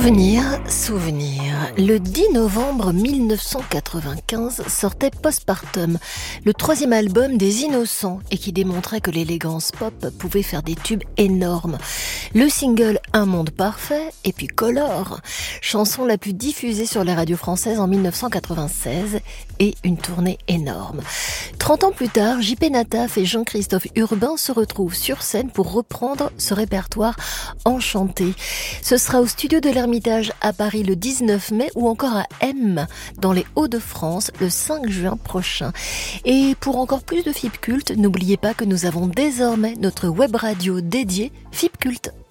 Souvenir. Le 10 novembre 1995 sortait Postpartum, le troisième album des Innocents et qui démontrait que l'élégance pop pouvait faire des tubes énormes. Le single Un monde parfait et puis Color, chanson la plus diffusée sur les radios françaises en 1996 et une tournée énorme. 30 ans plus tard, J.P. Nataf et Jean-Christophe Urbain se retrouvent sur scène pour reprendre ce répertoire enchanté. Ce sera au studio de l'Ermitage à Paris le 19 mai ou encore à M dans les Hauts-de-France le 5 juin prochain. Et pour encore plus de FIP Culte, n'oubliez pas que nous avons désormais notre web radio dédiée FIP Culte.